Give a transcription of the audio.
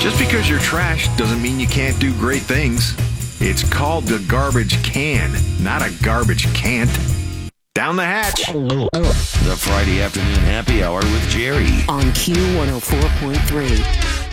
Just because you're trash doesn't mean you can't do great things. It's called the garbage can, not a garbage can't. Down the hatch. The Friday afternoon happy hour with Jerry on Q104.3.